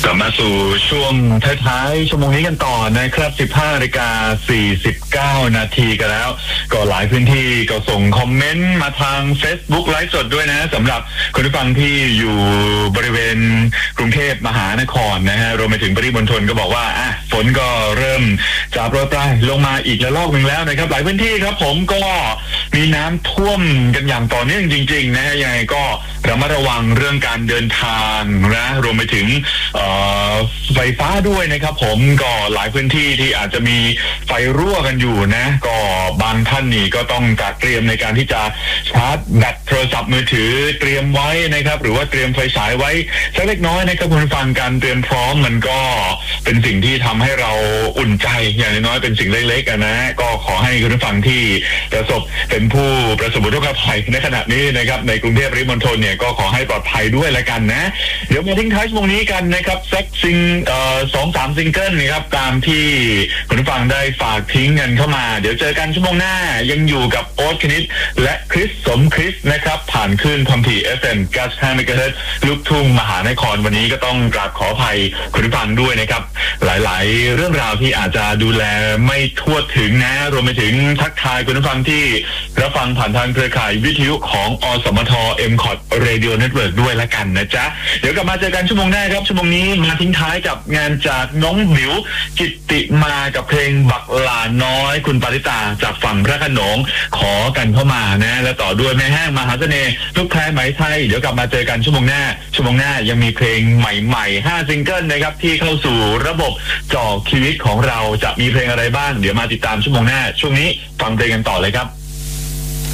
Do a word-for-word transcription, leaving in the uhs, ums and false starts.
กลับมาสู่ช่วงท้ายๆชั่วโมงนี้กันต่อนะครับ สิบห้านาฬิกาสี่สิบเก้า นาทีกันแล้วก็หลายพื้นที่ก็ส่งคอมเมนต์มาทาง Facebook ไลฟ์สดด้วยนะสำหรับคนผู้ฟังที่อยู่บริเวณกรุงเทพมหานครนะฮะรวมไปถึงปริมณฑลก็บอกว่าอ่ะฝนก็เริ่มจะโปรยปลายลงมาอีกระลอกหนึ่งแล้วนะครับหลายพื้นที่ครับผมก็มีน้ำท่วมกันอย่างต่อเนื่องจริงๆนะฮะยังไงก็ระมัดระวังเรื่องการเดินทางนะรวมไปถึงไฟฟ้าด้วยนะครับผมก็หลายพื้นที่ที่อาจจะมีไฟรั่วกันอยู่นะก็บางท่านนี่ก็ต้องจัดเตรียมในการที่จะชาร์จแบตโทรศัพท์มือถือเตรียมไว้นะครับหรือว่าเตรียมไฟฉายไว้สักเล็กน้อยนะครับคุณฟังการเตรียมพร้อมมันก็เป็นสิ่งที่ทำให้เราอุ่นใจอย่างน้อยเป็นสิ่งเล็กๆนะก็ขอให้คุณฟังที่ประสบเป็นผู้ประสบอุทกภัยในขณะนี้นะครับในกรุงเทพปริมณฑลเนี่ยก็ขอให้ปลอดภัยด้วยละกันนะเดี๋ยวมาทิ้งท้ายชั่วโมงนี้กันนะครับสักซิงเอ่อสองสามซิงเกิลนะครับตามที่คุณผู้ฟังได้ฝากทิ้งกันเข้ามาเดี๋ยวเจอกันชั่วโมงหน้ายังอยู่กับโอ๊ตคณิตและคริสสมคริสนะครับผ่านคลื่นความถี่ เอฟ เอ็ม เก้าสิบห้า เมกะเฮิรตซ์ลูกทุ่งมหานครวันนี้ก็ต้องกราบขออภัยคุณผู้ฟังด้วยนะครับหลายๆเรื่องราวที่อาจจะดูแลไม่ทั่วถึงนะรวมไปถึงทักทายคุณผู้ฟังที่รับฟังผ่านทางเครือข่ายวิทยุของอสมท เอ็ม คอท Radio Network ด้วยละกันนะจ๊ะเดี๋ยวกลับมาเจอกันชั่วโมงหน้าครับชั่วโมงนี้มาทิ้งท้ายกับงานจากน้องหมิวกิตติมากับเพลงบักหลาน้อยคุณปาริตาจากฝั่งพระโขนงขอกันเข้ามานะและต่อด้วยแม่แห้งมหาเสน่ห์ลูกแพรไหมไทยเดี๋ยวกลับมาเจอกันชั่วโมงหน้าชั่วโมงหน้ายังมีเพลงใหม่ๆห้าซิงเกิลนะครับที่เข้าสู่ระบบจอชีวิตของเราจะมีเพลงอะไรบ้างเดี๋ยวมาติดตามชั่วโมงหน้าช่วงนี้ฟังเพลงกันต่อเลยครับ